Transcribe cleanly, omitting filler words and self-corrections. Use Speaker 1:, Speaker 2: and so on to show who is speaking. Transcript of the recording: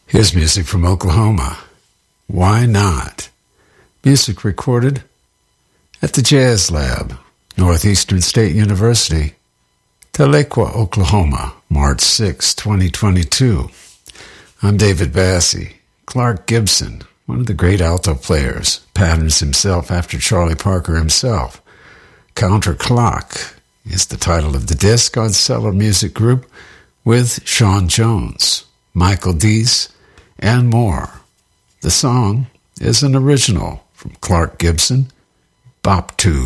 Speaker 1: Here's music from Oklahoma. Why Not? Music recorded at the Jazz Lab, Northeastern State University, Tahlequah, Oklahoma, March 6, 2022. I'm David Bassie. Clark Gibson, one of the great alto players, patterns himself after Charlie Parker himself. Counterclock is the title of the disc on Cellar Music Group with Sean Jones, Michael Deese, and more. The song is an original from Clark Gibson, Bop Tube.